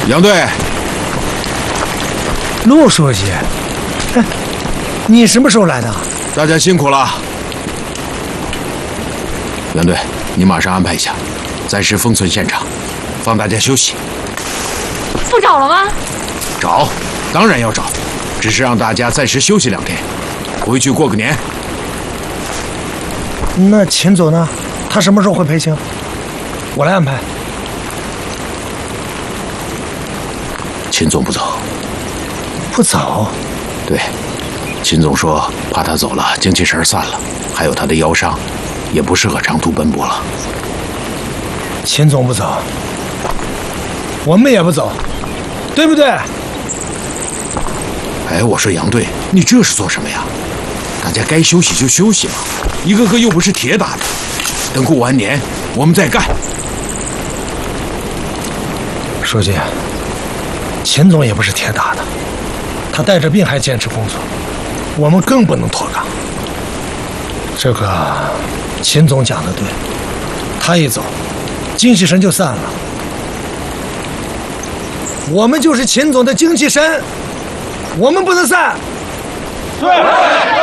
杨队， 陆书记，你什么时候来的？ 大家辛苦了。杨队，你马上安排一下，暂时封存现场，放大家休息。 不找了吗？ 找，当然要找，只是让大家暂时休息2天，回去过个年。 那秦总呢？他什么时候会赔清？我来安排。 秦总不走。 不走？ 对，秦总说怕他走了，精气神散了，还有他的腰伤，也不适合长途奔波了。 秦总不走，我们也不走，对不对？ 哎，我说杨队，你这是做什么呀？大家该休息就休息嘛，一个个又不是铁打的。等过完年，我们再干。 书记，秦总也不是铁打的，他带着病还坚持工作，我们更不能脱岗。这个秦总讲的对，他一走，精气神就散了。我们就是秦总的精气神，我们不能散。对。